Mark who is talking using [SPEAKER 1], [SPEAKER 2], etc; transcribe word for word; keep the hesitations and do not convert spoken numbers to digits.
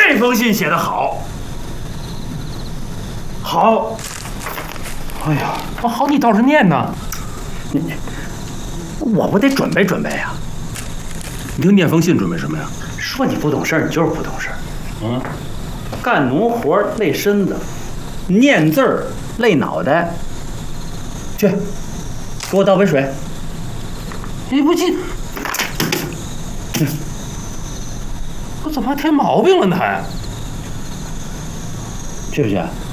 [SPEAKER 1] 这封信写得好，好。哎呀，哦好，你倒是念呢。你，我不得准备准备呀。你听念封信准备什么呀？
[SPEAKER 2] 说你不懂事儿，你就是不懂事儿。
[SPEAKER 1] 嗯，
[SPEAKER 2] 干农活累身子，念字儿累脑袋。去，给我倒杯水。
[SPEAKER 1] 你不进，我怎么还添毛病了呢？还？
[SPEAKER 2] 去不去？